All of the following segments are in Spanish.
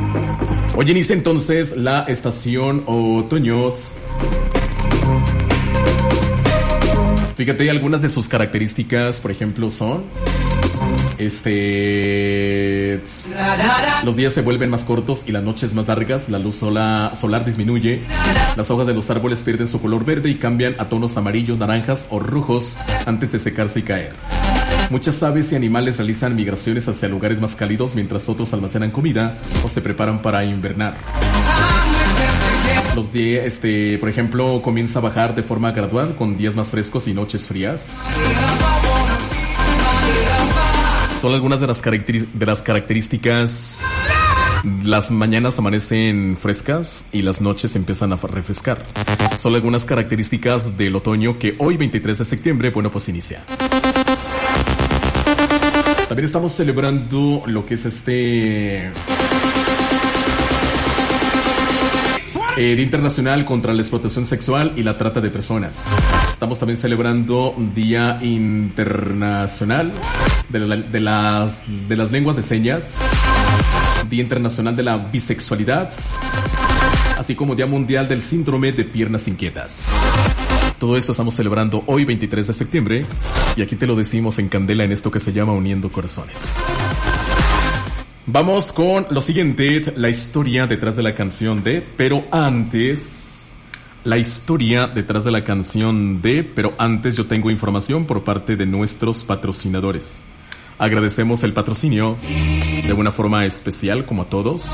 Hoy inicia entonces la estación otoño. Fíjate, algunas de sus características, por ejemplo, son los días se vuelven más cortos y las noches más largas, la luz solar disminuye, las hojas de los árboles pierden su color verde y cambian a tonos amarillos, naranjas o rojos antes de secarse y caer. Muchas aves y animales realizan migraciones hacia lugares más cálidos, mientras otros almacenan comida o se preparan para invernar. Los días, por ejemplo, comienza a bajar de forma gradual con días más frescos y noches frías. Son algunas de las características. Las mañanas amanecen frescas y las noches empiezan a refrescar. Son algunas características del otoño que hoy, 23 de septiembre, bueno, pues inicia. También estamos celebrando lo que es Día Internacional contra la Explotación Sexual y la Trata de Personas. Estamos también celebrando Día Internacional de las Lenguas de Señas, Día Internacional de la Bisexualidad, así como Día Mundial del Síndrome de Piernas Inquietas. Todo esto estamos celebrando hoy, 23 de septiembre, y aquí te lo decimos en candela en esto que se llama Uniendo Corazones. Vamos con lo siguiente, la historia detrás de la canción de Pero Antes. La historia detrás de la canción de Pero Antes, yo tengo información por parte de nuestros patrocinadores. Agradecemos el patrocinio de una forma especial, como a todos.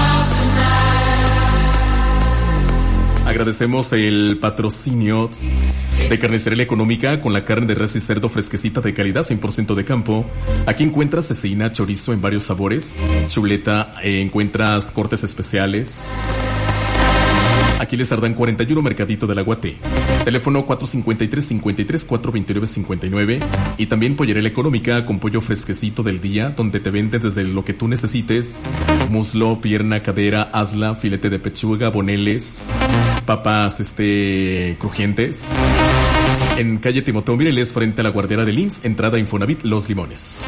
Agradecemos el patrocinio de Carnicería Económica con la carne de res y cerdo fresquecita de calidad 100% de campo. Aquí encuentras cecina, chorizo en varios sabores, chuleta, encuentras cortes especiales. Aquí les Sardán 41, Mercadito del Aguate. Teléfono 453-53-429-59. Y también Pollería Económica con pollo fresquecito del día, donde te venden desde lo que tú necesites: muslo, pierna, cadera, asla, filete de pechuga, boneles, papas crujientes. En calle Timoteo Mireles, frente a la guardera del IMSS, entrada Infonavit Los Limones.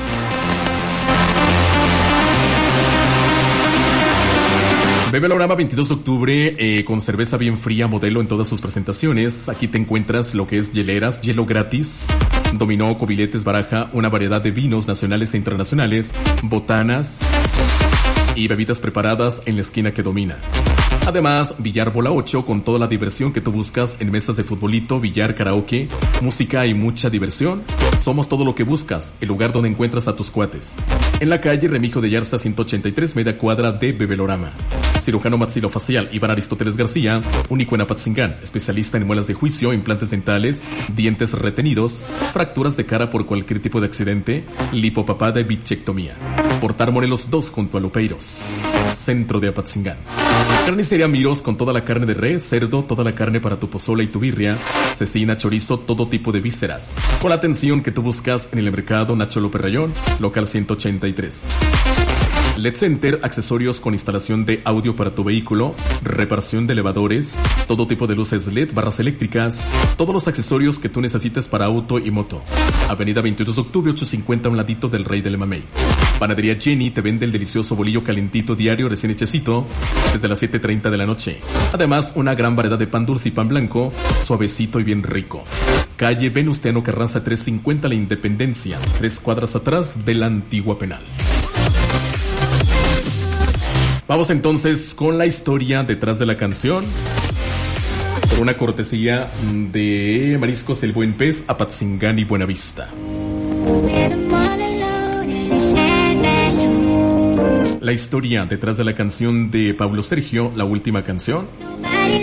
Bebelorama 22 de octubre, con cerveza bien fría, modelo en todas sus presentaciones. Aquí te encuentras lo que es hieleras, hielo gratis, dominó, cubiletes, baraja, una variedad de vinos nacionales e internacionales, botanas y bebidas preparadas en la esquina que domina. Además, billar bola 8 con toda la diversión que tú buscas en mesas de futbolito, billar, karaoke, música y mucha diversión. Somos todo lo que buscas, el lugar donde encuentras a tus cuates. En la calle Remigio de Yarza 183, media cuadra de Bebelorama. Cirujano maxilofacial Iván Aristóteles García, único en Apatzingán, especialista en muelas de juicio, implantes dentales, dientes retenidos, fracturas de cara por cualquier tipo de accidente, lipopapada y bichectomía. Portal Morelos 2 junto a Lupeiros, centro de Apatzingán. Carnicería Miros con toda la carne de res, cerdo, toda la carne para tu pozole y tu birria, cecina, chorizo, todo tipo de vísceras. Con la atención que tú buscas en el mercado Nacho López Rayón, local 183. LED Center, accesorios con instalación de audio para tu vehículo, reparación de elevadores, todo tipo de luces LED, barras eléctricas, todos los accesorios que tú necesites para auto y moto. Avenida 22 de octubre 850, a un ladito del Rey del Mamey. Panadería Jenny te vende el delicioso bolillo calentito diario recién hechecito desde las 7:30 de la noche. Además, una gran variedad de pan dulce y pan blanco, suavecito y bien rico. Calle Venustiano Carranza 350, La Independencia, 3 cuadras atrás de la antigua penal. Vamos entonces con la historia detrás de la canción, por una cortesía de Mariscos El Buen Pez, Apatzingán y Buenavista. La historia detrás de la canción de Pablo Sergio, la última canción,